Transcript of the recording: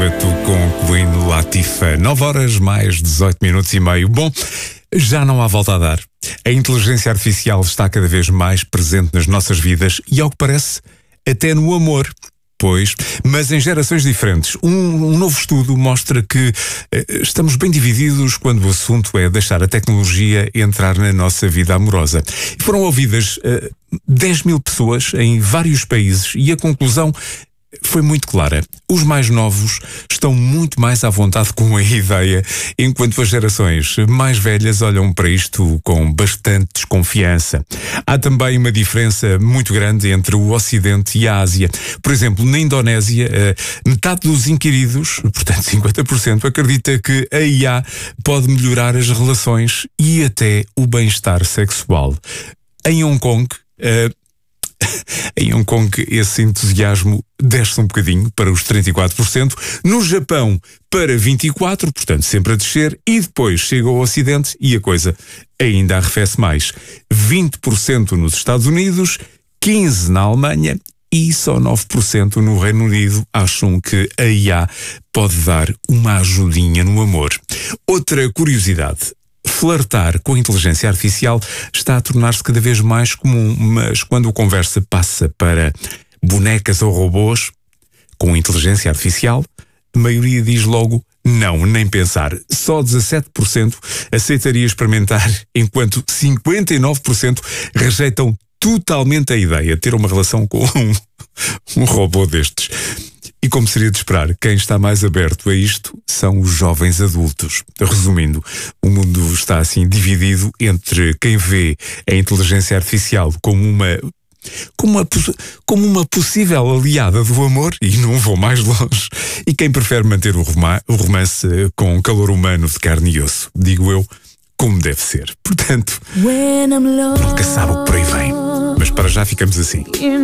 Com Queen Latifah, 9 horas mais 18 minutos e meio. Bom, já não há volta a dar. A inteligência artificial está cada vez mais presente nas nossas vidas e, ao que parece, até no amor. Pois, mas em gerações diferentes. Um novo estudo mostra que estamos bem divididos quando o assunto é deixar a tecnologia entrar na nossa vida amorosa. Foram ouvidas 10 mil pessoas em vários países e a conclusão foi muito clara. Os mais novos estão muito mais à vontade com a ideia, enquanto as gerações mais velhas olham para isto com bastante desconfiança. Há também uma diferença muito grande entre o Ocidente e a Ásia. Por exemplo, na Indonésia, metade dos inquiridos, portanto 50%, acredita que a IA pode melhorar as relações e até o bem-estar sexual. Em Hong Kong, esse entusiasmo desce um bocadinho para os 34%, no Japão para 24%, portanto sempre a descer, e depois chega ao Ocidente e a coisa ainda arrefece mais. 20% nos Estados Unidos, 15% na Alemanha e só 9% no Reino Unido acham que a IA pode dar uma ajudinha no amor. Outra curiosidade: flertar com a inteligência artificial está a tornar-se cada vez mais comum, mas quando a conversa passa para bonecas ou robôs com inteligência artificial, a maioria diz logo não, nem pensar. Só 17% aceitaria experimentar, enquanto 59% rejeitam totalmente a ideia de ter uma relação com um robô destes. E como seria de esperar, quem está mais aberto a isto são os jovens adultos. Resumindo, o mundo está assim dividido entre quem vê a inteligência artificial como uma possível aliada do amor, e não vou mais longe, e quem prefere manter o romance com calor humano de carne e osso, digo eu, como deve ser. Portanto, nunca sabe o que por aí vem. Mas para já ficamos assim.